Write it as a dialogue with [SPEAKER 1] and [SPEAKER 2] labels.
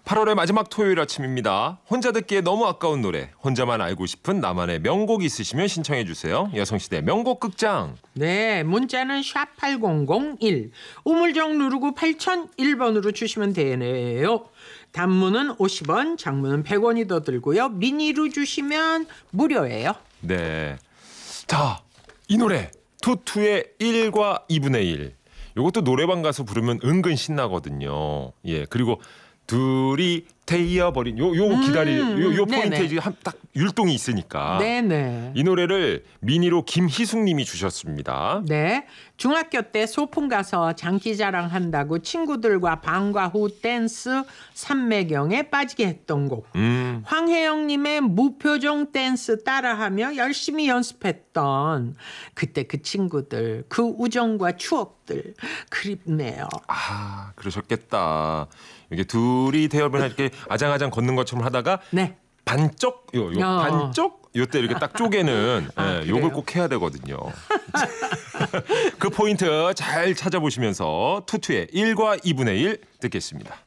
[SPEAKER 1] 8월의 마지막 토요일 아침입니다. 혼자 듣기에 너무 아까운 노래, 혼자만 알고 싶은 나만의 명곡 있으시면 신청해 주세요. 여성시대 명곡 극장.
[SPEAKER 2] 네, 문자는 샵 8001, 우물정 누르고 8001번으로 주시면 되네요. 단문은 50원, 장문은 100원이 더 들고요. 미니로 주시면 무료예요.
[SPEAKER 1] 네. 자, 이 노래 투투의 1과 2분의 1. 이것도 노래방 가서 부르면 은근 신나거든요. 예, 그리고 둘이 태어버린 요 포인트에 지금 딱 율동이 있으니까.
[SPEAKER 2] 네네.
[SPEAKER 1] 이 노래를 미니로 김희숙님이 주셨습니다.
[SPEAKER 2] 네, 중학교 때 소풍 가서 장기자랑 한다고 친구들과 방과 후 댄스 삼매경에 빠지게 했던 곡. 황혜영님의 무표정 댄스 따라하며 열심히 연습했던 그때 그 친구들, 그 우정과 추억들 그립네요.
[SPEAKER 1] 아, 그러셨겠다. 이게 둘이 태어버린 이렇게 아장아장 걷는 것처럼 하다가
[SPEAKER 2] 네.
[SPEAKER 1] 반쪽 반쪽 요때 이렇게 딱 쪼개는 요걸
[SPEAKER 2] 그래요?
[SPEAKER 1] 꼭 해야 되거든요. 그 포인트 잘 찾아보시면서 투투의 1과 2분의 1 듣겠습니다.